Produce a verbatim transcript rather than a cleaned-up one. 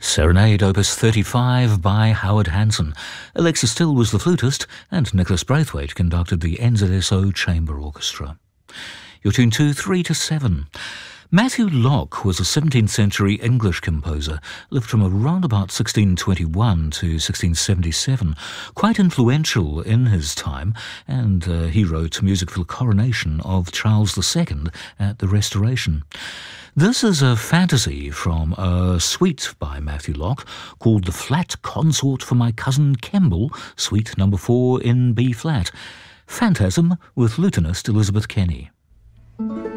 Serenade Opus thirty-five by Howard Hanson. Alexis Still was the flutist and Nicholas Braithwaite conducted the N Z S O Chamber Orchestra. You're tuned to three to seven. Matthew Locke was a seventeenth century English composer, lived from around about sixteen twenty-one to sixteen seventy-seven, quite influential in his time, and uh, he wrote music for the coronation of Charles the Second at the Restoration. This is a fantasy from a suite by Matthew Locke called The Flat Consort for My Cousin Kemble, suite number four in B-flat. Phantasm with lutenist Elizabeth Kenny.